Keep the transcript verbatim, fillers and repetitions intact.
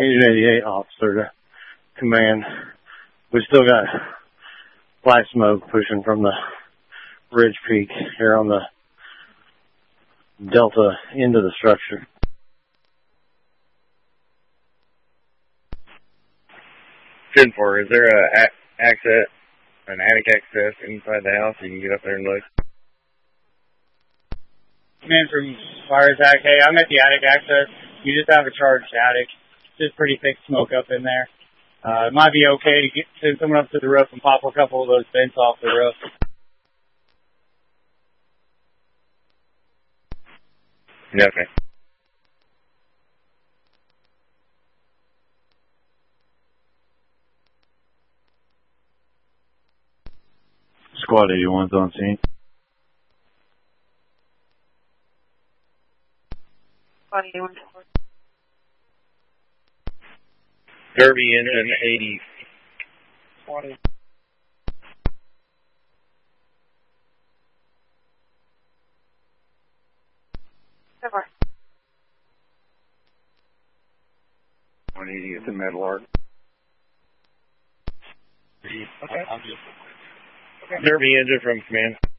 Agent eighty-eight officer to command. We still got black smoke pushing from the ridge peak here on the delta end of the structure. ten four, is there a a- access, an attic access inside the house so you can get up there and look? Man from fire attack, hey, I'm at the attic access. You just have a charged attic. Just pretty thick smoke up in there. Uh, it might be okay to get send someone up to the roof and pop a couple of those vents off the roof. Yeah, okay. Squad eighty-one's on scene. Squad eighty-one. Derby engine eighty. Squad eighty. Over. one eighty at the Metal Art. Okay. Derby engine from command.